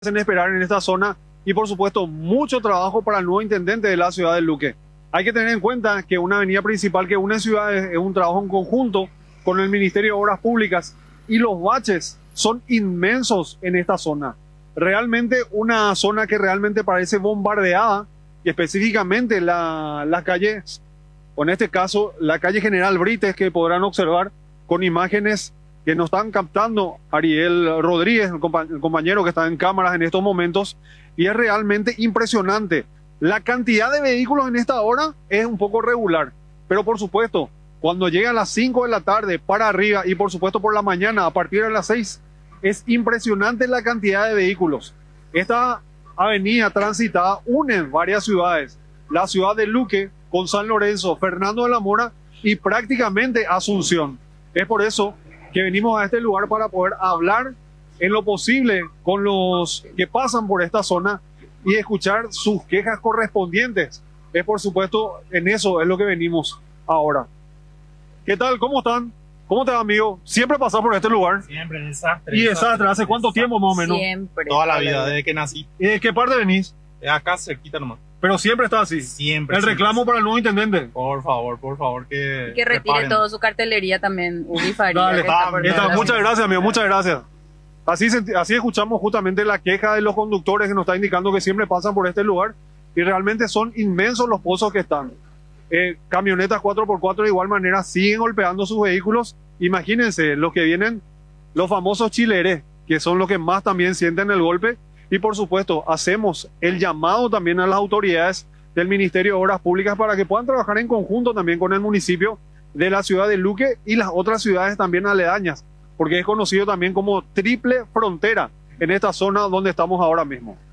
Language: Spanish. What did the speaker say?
hacen esperar en esta zona y por supuesto mucho trabajo para el nuevo intendente de la ciudad de Luque. Hay que tener en cuenta que una avenida principal que une ciudades es un trabajo en conjunto con el Ministerio de Obras Públicas y los baches son inmensos en esta zona. Realmente una zona que realmente parece bombardeada y específicamente la calle, o en este caso la calle General Brites, que podrán observar con imágenes que nos están captando Ariel Rodríguez, el compañero que está en cámaras en estos momentos, y es realmente impresionante. La cantidad de vehículos en esta hora es un poco regular, pero por supuesto, cuando llega a las 5 de la tarde para arriba y por supuesto por la mañana a partir de las 6, es impresionante la cantidad de vehículos. Esta avenida transitada une varias ciudades, la ciudad de Luque con San Lorenzo, Fernando de la Mora y prácticamente Asunción. Es por eso que venimos a este lugar para poder hablar en lo posible con los que pasan por esta zona y escuchar sus quejas correspondientes. Es por supuesto, en eso es lo que venimos ahora. ¿Qué tal? ¿Cómo están? ¿Cómo te va, amigo? ¿Siempre pasás por este lugar? Siempre, desastre. ¿Y desastre? ¿Hace cuánto tiempo más o menos? Siempre. Toda la vida, desde que nací. ¿Y de qué parte venís? Acá cerquita nomás. Pero siempre está así. Siempre. El reclamo para el nuevo intendente. Por favor, que Que retire reparen. toda su cartelería también, Uri Faría. Dale, que está por está. todas las- Muchas gracias, amigo, muchas gracias. Así escuchamos justamente la queja de los conductores que nos está indicando que siempre pasan por este lugar y realmente son inmensos los pozos que están. Camionetas 4x4 de igual manera siguen golpeando sus vehículos. Imagínense los que vienen, los famosos chileres, que son los que más también sienten el golpe. Y por supuesto, hacemos el llamado también a las autoridades del Ministerio de Obras Públicas para que puedan trabajar en conjunto también con el municipio de la ciudad de Luque y las otras ciudades también aledañas, porque es conocido también como triple frontera en esta zona donde estamos ahora mismo.